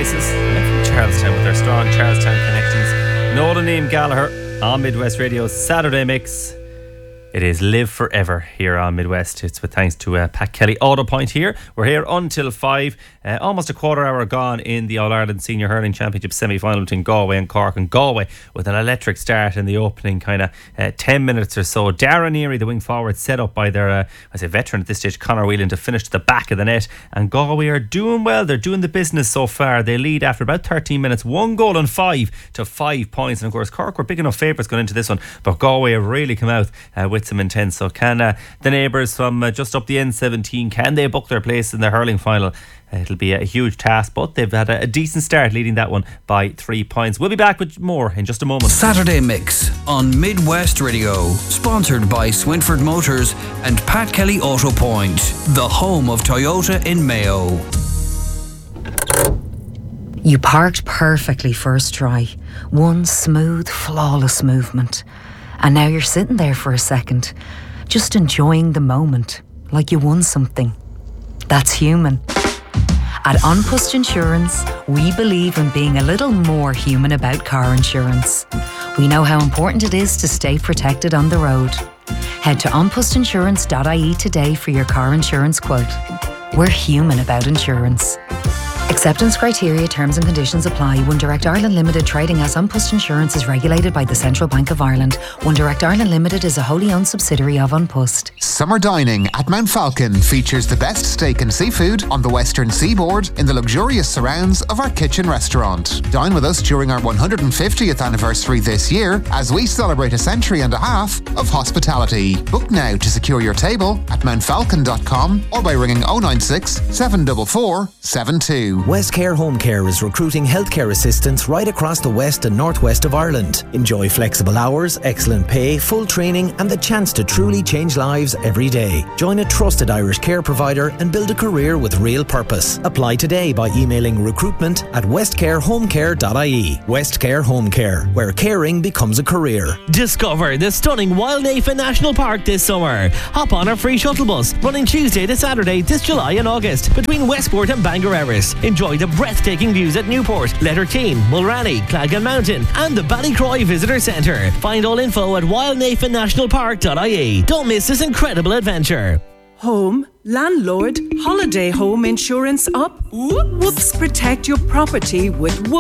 places. And from Charlestown with their strong Charlestown connections. Noel and Liam Gallagher on Midwest Radio's Saturday Mix. It is Live Forever here on Midwest. It's with thanks to Pat Kelly Auto Point here. We're here until 5. Almost a quarter hour gone in the All-Ireland Senior Hurling Championship semi-final between Galway and Cork. And Galway with an electric start in the opening kind of 10 minutes or so. Darren Erie, the wing forward, set up by their veteran at this stage, Conor Whelan, to finish to the back of the net. And Galway are doing well. They're doing the business so far. They lead after about 13 minutes. 1 goal and 5 to 5 points. And of course, Cork were big enough favourites going into this one. But Galway have really come out with some intent. So can the neighbours from just up the N17, can they book their place in the hurling final? It'll be a huge task, but they've had a decent start, leading that one by 3 points. We'll be back with more in just a moment. Saturday Mix on Midwest Radio, sponsored by Swinford Motors and Pat Kelly Auto Point, the home of Toyota in Mayo. You parked perfectly first try. One smooth, flawless movement. And now you're sitting there for a second, just enjoying the moment, like you won something. That's human. At An Post Insurance, we believe in being a little more human about car insurance. We know how important it is to stay protected on the road. Head to onpostinsurance.ie today for your car insurance quote. We're human about insurance. Acceptance criteria, terms and conditions apply. One Direct Ireland Limited, trading as An Post Insurance, is regulated by the Central Bank of Ireland. One Direct Ireland Limited is a wholly owned subsidiary of An Post. Summer dining at Mount Falcon features the best steak and seafood on the western seaboard in the luxurious surrounds of our kitchen restaurant. Dine with us during our 150th anniversary this year as we celebrate a century and a half of hospitality. Book now to secure your table at mountfalcon.com or by ringing 096 744 72. Westcare Home Care is recruiting healthcare assistants right across the west and northwest of Ireland. Enjoy flexible hours, excellent pay, full training and the chance to truly change lives every day. Join a trusted Irish care provider and build a career with real purpose. Apply today by emailing recruitment@westcarehomecare.ie. Westcare Home Care, where caring becomes a career. Discover the stunning Wildnafen National Park this summer. Hop on a free shuttle bus running Tuesday to Saturday this July and August between Westport and Bangor Erris. Enjoy the breathtaking views at Newport, Letterkeane, Mulranny, Clagan Mountain and the Ballycroy Visitor Centre. Find all info at wildnafennationalpark.ie. Don't miss this incredible adventure. Home, landlord, holiday home insurance up? Whoops, protect your property with